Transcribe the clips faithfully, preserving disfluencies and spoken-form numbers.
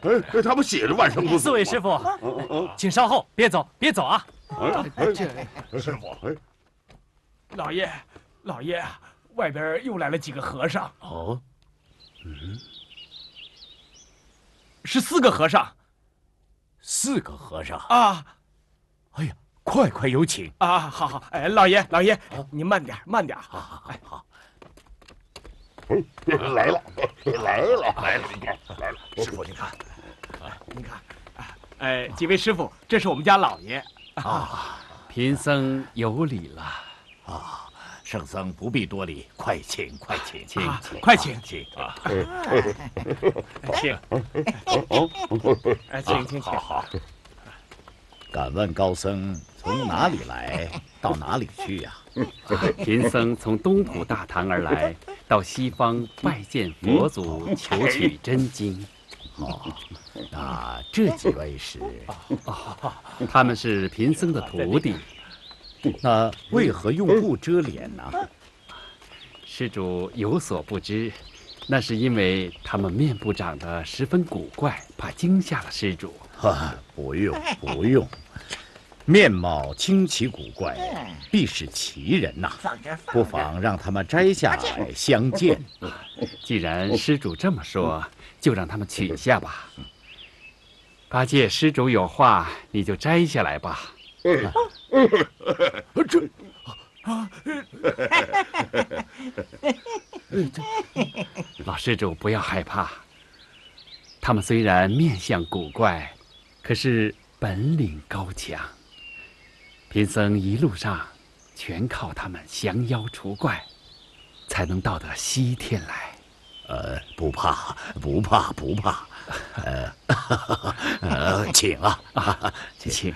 哎，他们写着万生不死。 四位师傅，请稍后，别走，别走啊！ 哎，师傅，哎， 老爷，老爷，外边又来了几个和尚。 哦，嗯， 是四个和尚。 四个和尚啊！ 哎呀，快快有请啊！好好，哎，老爷，老爷，您慢点，慢点，好好，哎，好。 来了，来了，来了，你看，来了，师傅，你看， 您看，哎，几位师傅，这是我们家老爷啊。贫僧有礼了啊，圣僧不必多礼，快请，快请， 请，请， 快请， 请啊，请，哎，请，请， 好好。敢问高僧从哪里来，到哪里去呀？ 贫僧从东土大唐而来，到西方拜见佛祖，求取真经。 哦，那这几位是？ 他们是贫僧的徒弟。 那为何用布遮脸呢？ 施主有所不知，那是因为他们面部长得十分古怪，怕惊吓了施主。 哈，不用，不用。面貌清奇古怪，必是奇人呐！不妨让他们摘下来相见。 既然施主这么说，就让他们取下吧。八戒，施主有话，你就摘下来吧。 这啊，老施主不要害怕，他们虽然面相古怪，可是本领高强。贫僧一路上全靠他们降妖除怪，才能到得西天来。 呃，不怕，不怕，不怕。呃，呃，请啊， 啊，请。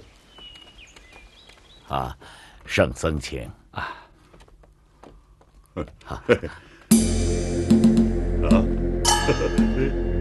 啊，圣僧请啊。 啊。